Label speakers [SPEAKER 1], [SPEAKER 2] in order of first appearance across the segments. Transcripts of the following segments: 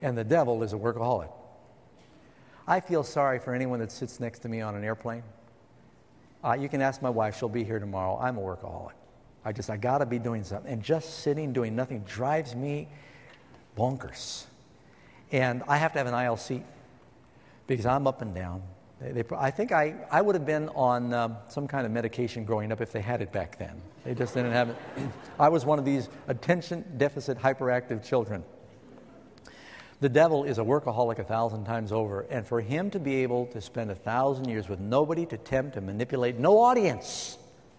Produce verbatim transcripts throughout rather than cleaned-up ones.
[SPEAKER 1] And the devil is a workaholic. I feel sorry for anyone that sits next to me on an airplane. Uh, you can ask my wife, she'll be here tomorrow. I'm a workaholic. I just, I got to be doing something. And just sitting, doing nothing drives me bonkers. And I have to have an aisle seat because I'm up and down. They, they, I think I, I would have been on um, some kind of medication growing up if they had it back then. They just didn't have it. I was one of these attention deficit hyperactive children. The devil is a workaholic a thousand times over, and for him to be able to spend a thousand years with nobody to tempt and manipulate, no audience.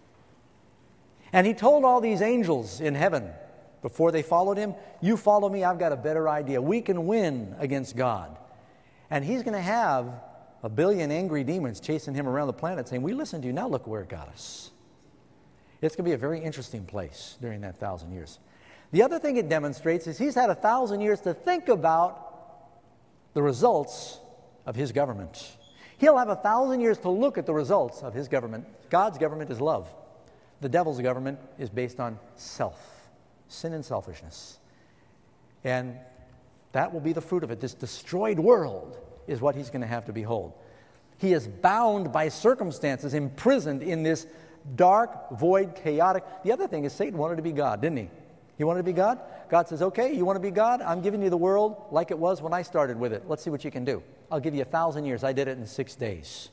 [SPEAKER 1] And he told all these angels in heaven before they followed him, you follow me, I've got a better idea. We can win against God. And he's going to have a billion angry demons chasing him around the planet saying, we listened to you, now look where it got us. It's going to be a very interesting place during that thousand years. The other thing it demonstrates is he's had a thousand years to think about the results of his government. He'll have a thousand years to look at the results of his government. God's government is love. The devil's government is based on self, sin and selfishness. And that will be the fruit of it. This destroyed world is what he's going to have to behold. He is bound by circumstances, imprisoned in this dark, void, chaotic. The other thing is Satan wanted to be God, didn't he? He wanted to be God? God says, okay, you want to be God? I'm giving you the world like it was when I started with it. Let's see what you can do. I'll give you a thousand years. I did it in six days.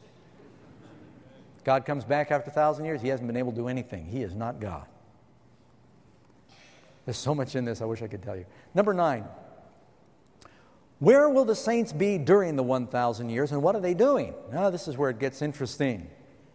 [SPEAKER 1] God comes back after a thousand years. He hasn't been able to do anything. He is not God. There's so much in this I wish I could tell you. Number nine. Where will the saints be during the one thousand years, and what are they doing? Now, this is where it gets interesting.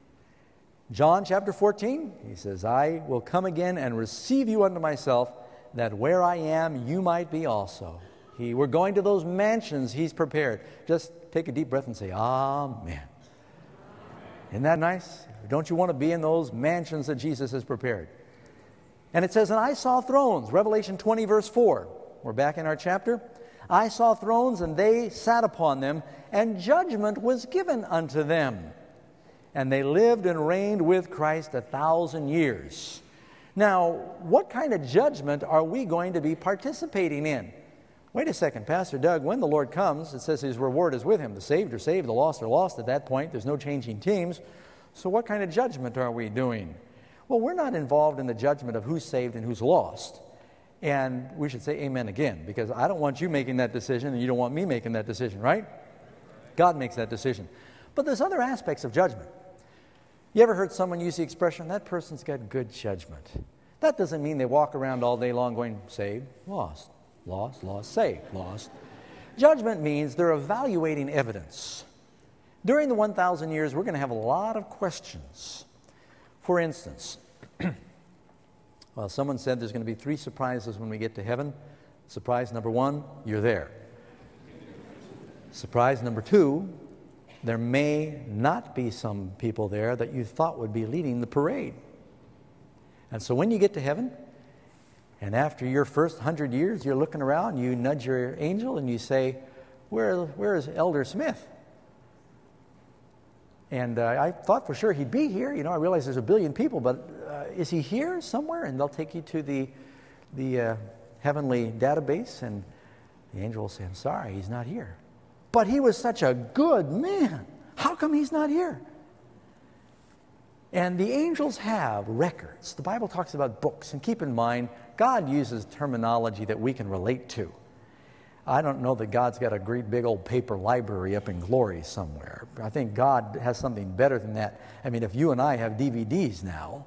[SPEAKER 1] John chapter fourteen, he says, I will come again and receive you unto myself, that where I am, you might be also. He, we're going to those mansions he's prepared. Just take a deep breath and say, Amen. Isn't that nice? Don't you want to be in those mansions that Jesus has prepared? And it says, and I saw thrones, Revelation twenty, verse four. We're back in our chapter. I saw thrones, and they sat upon them, and judgment was given unto them. And they lived and reigned with Christ a thousand years. Now, what kind of judgment are we going to be participating in? Wait a second, Pastor Doug, when the Lord comes, it says his reward is with him. The saved are saved, the lost are lost at that point. There's no changing teams. So what kind of judgment are we doing? Well, we're not involved in the judgment of who's saved and who's lost. And we should say amen again, because I don't want you making that decision, and you don't want me making that decision, right? God makes that decision. But there's other aspects of judgment. You ever heard someone use the expression, that person's got good judgment? That doesn't mean they walk around all day long going, saved, lost, lost, lost, saved, lost. Judgment means they're evaluating evidence. During the one thousand years, we're going to have a lot of questions. For instance, well, someone said there's going to be three surprises when we get to heaven. Surprise number one, you're there. Surprise number two, there may not be some people there that you thought would be leading the parade. And so when you get to heaven, and after your first hundred years, you're looking around, you nudge your angel and you say, where, where is Elder Smith? And uh, I thought for sure he'd be here. You know, I realize there's a billion people, but uh, is he here somewhere? And they'll take you to the, the uh, heavenly database, and the angel will say, I'm sorry, he's not here. But he was such a good man. How come he's not here? And the angels have records. The Bible talks about books. And keep in mind, God uses terminology that we can relate to. I don't know that God's got a great big old paper library up in glory somewhere. I think God has something better than that. I mean, if you and I have D V Ds now,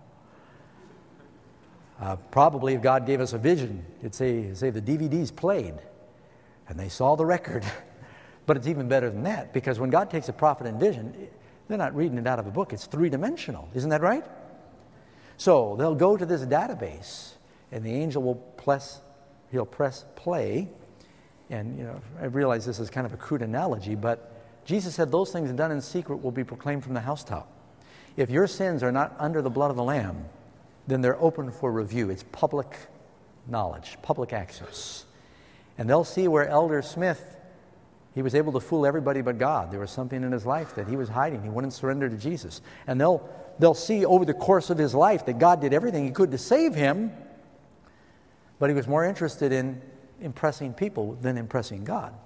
[SPEAKER 1] uh, probably if God gave us a vision, it'd say, it'd say the D V Ds played, and they saw the record. But it's even better than that, because when God takes a prophet in vision, they're not reading it out of a book. It's three-dimensional. Isn't that right? So they'll go to this database, and the angel will press, he'll press play. And, you know, I realize this is kind of a crude analogy, but Jesus said those things done in secret will be proclaimed from the housetop. If your sins are not under the blood of the Lamb, then they're open for review. It's public knowledge, public access. And they'll see where Elder Smith, he was able to fool everybody but God. There was something in his life that he was hiding. He wouldn't surrender to Jesus. And they'll, they'll see over the course of his life that God did everything he could to save him, but he was more interested in impressing people than impressing God.